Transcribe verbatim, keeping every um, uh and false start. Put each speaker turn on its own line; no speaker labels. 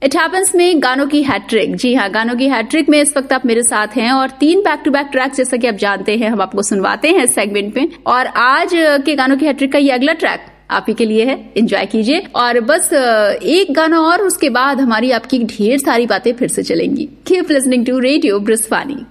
It happens में गानों की हैट्रिक। जी हाँ, गानों की हैट्रिक में इस वक्त आप मेरे साथ हैं और तीन बैक टू बैक ट्रैक जैसा कि आप जानते हैं हम आपको सुनवाते हैं इस सेगमेंट में। और आज के गानों की हैट्रिक का ये अगला ट्रैक आप ही के लिए है, एंजॉय कीजिए। और बस एक गाना और, उसके बाद हमारी आपकी ढेर सारी बातें फिर से चलेंगी। Keep listening to radio ब्रिस्वानी।